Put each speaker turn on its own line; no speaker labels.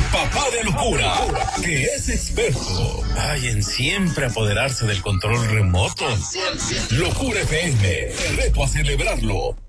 papá de locura, que es experto en siempre apoderarse del control remoto. Locura FM, te reto a celebrarlo.